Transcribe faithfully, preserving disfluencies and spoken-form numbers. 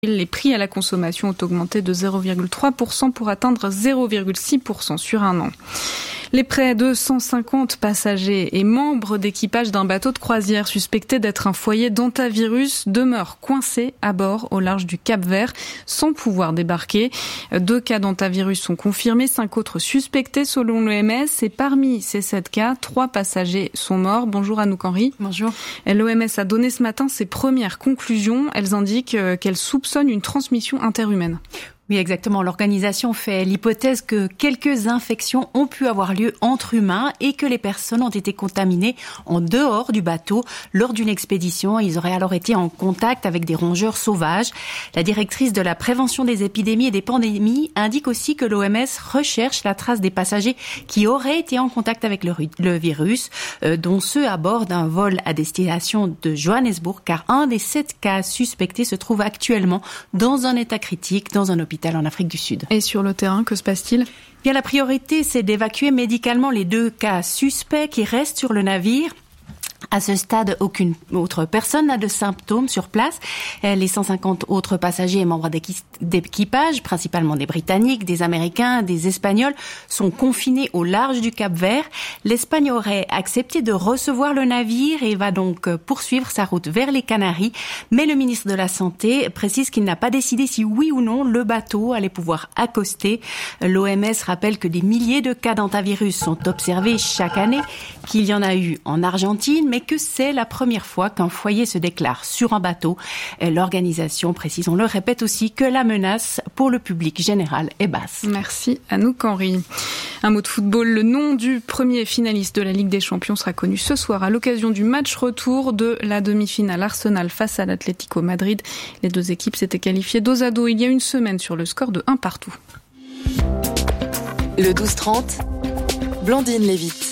Les prix à la consommation ont augmenté de zéro virgule trois pour cent pour atteindre zéro virgule six pour cent sur un an. Les près de cent cinquante passagers et membres d'équipage d'un bateau de croisière suspecté d'être un foyer d'hantavirus demeurent coincés à bord au large du Cap-Vert sans pouvoir débarquer. Deux cas d'hantavirus sont confirmés, cinq autres suspectés selon l'O M S et parmi ces sept cas, trois passagers sont morts. Bonjour Anouk Henry. Bonjour. L'O M S a donné ce matin ses premières conclusions. Elles indiquent qu'elle soupçonne une transmission interhumaine. Oui, exactement. L'organisation fait l'hypothèse que quelques infections ont pu avoir lieu entre humains et que les personnes ont été contaminées en dehors du bateau lors d'une expédition. Ils auraient alors été en contact avec des rongeurs sauvages. La directrice de la prévention des épidémies et des pandémies indique aussi que l'O M S recherche la trace des passagers qui auraient été en contact avec le, le virus, euh, dont ceux à bord d'un vol à destination de Johannesburg, car un des sept cas suspectés se trouve actuellement dans un état critique dans un hôpital en Afrique du Sud. Et sur le terrain, que se passe-t-il ? Bien, la priorité, c'est d'évacuer médicalement les deux cas suspects qui restent sur le navire. À ce stade, aucune autre personne n'a de symptômes sur place. Les cent cinquante autres passagers et membres d'équipage, principalement des Britanniques, des Américains, des Espagnols, sont confinés au large du Cap-Vert. L'Espagne aurait accepté de recevoir le navire et va donc poursuivre sa route vers les Canaries. Mais le ministre de la Santé précise qu'il n'a pas décidé si oui ou non le bateau allait pouvoir accoster. L'O M S rappelle que des milliers de cas d'hantavirus sont observés chaque année, qu'il y en a eu en Argentine, mais que c'est la première fois qu'un foyer se déclare sur un bateau. L'organisation précise, on le répète aussi, que la menace pour le public général est basse. Merci Anouk Henry. Un mot de football, le nom du premier finaliste de la Ligue des Champions sera connu ce soir à l'occasion du match retour de la demi-finale Arsenal face à l'Atlético Madrid. Les deux équipes s'étaient qualifiées dos à dos il y a une semaine sur le score de un partout. Le douze trente, Blandine Lévite.